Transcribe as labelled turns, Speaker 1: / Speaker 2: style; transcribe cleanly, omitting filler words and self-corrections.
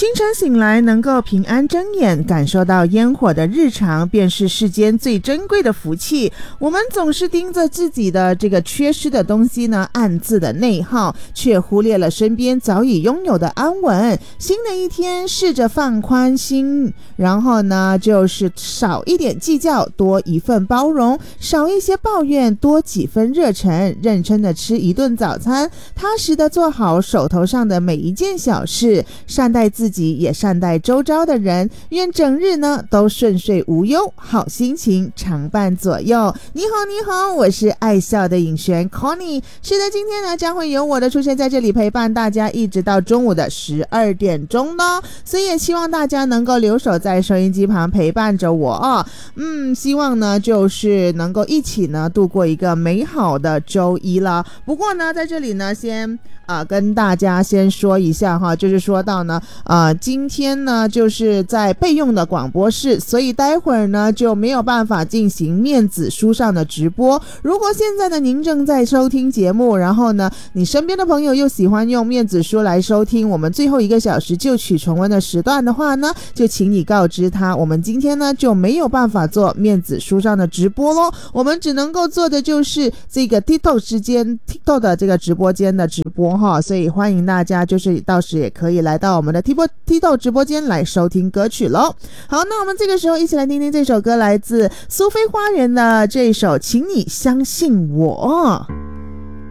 Speaker 1: 清晨醒来能够平安睁眼，感受到烟火的日常，便是世间最珍贵的福气。我们总是盯着自己的这个缺失的东西呢，暗自的内耗，却忽略了身边早已拥有的安稳。新的一天，试着放宽心，然后呢，就是少一点计较，多一份包容，少一些抱怨，多几分热忱，认真的吃一顿早餐，踏实的做好手头上的每一件小事，善待自己，也善待周遭的人。愿整日呢都顺遂无忧，好心情常伴左右。你好，你好，我是爱笑的尹璇 Connie。是的，今天呢将会有我的出现在这里陪伴大家，一直到中午的12点钟呢。所以也希望大家能够留守在收音机旁陪伴着我哦。希望呢就是能够一起呢度过一个美好的周一了。不过呢，在这里呢先跟大家先说一下哈，就是说到呢今天呢就是在备用的广播室，所以待会儿呢就没有办法进行面子书上的直播。如果现在呢您正在收听节目，然后呢你身边的朋友又喜欢用面子书来收听我们最后1个小时就曲重温的时段的话呢，就请你告知他，我们今天呢就没有办法做面子书上的直播咯，我们只能够做的就是这个 TikTok 的这个直播间的直播哈，所以欢迎大家就是到时也可以来到我们的 TikTok 直播间来收听歌曲咯。好，那我们这个时候一起来听听这首歌，来自苏菲花园的这首请你相信我。